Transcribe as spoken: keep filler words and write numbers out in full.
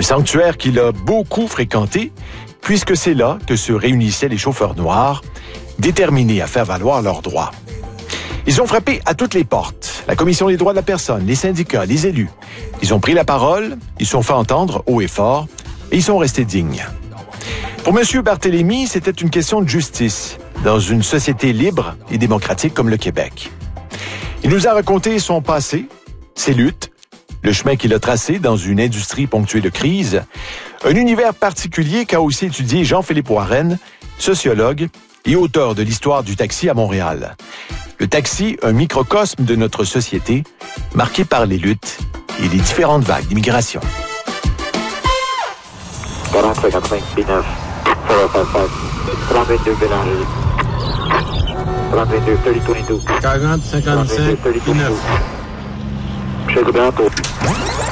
sanctuaire qu'il a beaucoup fréquenté, puisque c'est là que se réunissaient les chauffeurs noirs, déterminés à faire valoir leurs droits. Ils ont frappé à toutes les portes, la Commission des droits de la personne, les syndicats, les élus. Ils ont pris la parole, ils se sont fait entendre haut et fort, et ils sont restés dignes. Pour M. Barthélemy, c'était une question de justice, dans une société libre et démocratique comme le Québec. Il nous a raconté son passé, ses luttes, le chemin qu'il a tracé dans une industrie ponctuée de crise, un univers particulier qu'a aussi étudié Jean-Philippe Warren, sociologue et auteur de l'histoire du taxi à Montréal. Le taxi, un microcosme de notre société, marqué par les luttes et les différentes vagues d'immigration. quarante, cinquante-cinq, neuf, trente-deux, Bélanger. trente-deux, trente vingt-deux. quarante, cinquante-cinq, neuf. Chez le